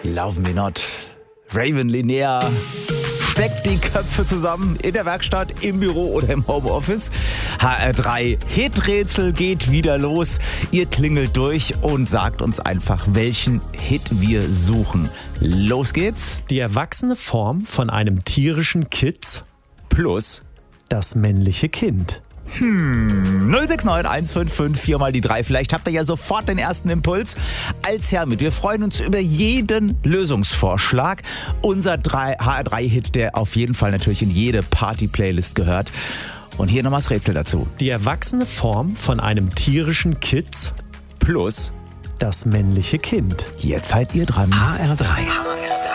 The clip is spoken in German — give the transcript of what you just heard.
Laufen wir not. Raven Linnea steckt die Köpfe zusammen in der Werkstatt, im Büro oder im Homeoffice. HR3 Hiträtsel geht wieder los. Ihr klingelt durch und sagt uns einfach, welchen Hit wir suchen. Los geht's. Die erwachsene Form von einem tierischen Kitz Plus das männliche Kind. 069 155 4 mal die 3. Vielleicht habt ihr ja sofort den ersten Impuls. Als Hermit, wir freuen uns über jeden Lösungsvorschlag. Unser HR3-Hit, der auf jeden Fall natürlich in jede Party-Playlist gehört. Und hier nochmal das Rätsel dazu. Die erwachsene Form von einem tierischen Kitz Plus das männliche Kind. jetzt seid ihr dran. HR3.